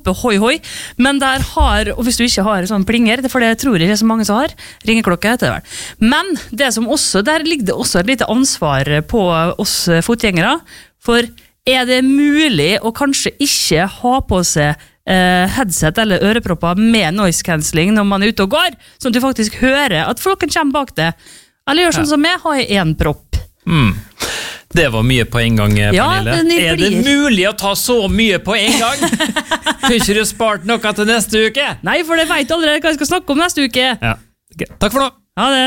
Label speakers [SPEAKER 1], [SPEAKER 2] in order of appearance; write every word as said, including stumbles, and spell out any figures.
[SPEAKER 1] rope hoi hoi, men der har, og hvis du ikke har sånn plinger, for det tror jeg ikke så mange som har, ringeklokke heter det vel. Men det som også, der ligger det også et lite ansvar på oss fotgjengere, for er det mulig å kanskje ikke ha på seg Uh, headset eller ørepropper med noise cancelling når man er ute og går, sånn at du faktisk hører at flokken kommer bak det. Eller gjør sånn ja. Som jeg, har jeg en propp.
[SPEAKER 2] Mm. Det var mye på en gang, Pernille.
[SPEAKER 1] Ja,
[SPEAKER 2] er det mulig å ta så mye på en gang? Kunne ikke du spart noe til neste uke?
[SPEAKER 1] Nei, for jeg vet allerede hva jeg skal snakke om neste uke.
[SPEAKER 2] Ja. Okay. Takk for nå.
[SPEAKER 1] Ha det.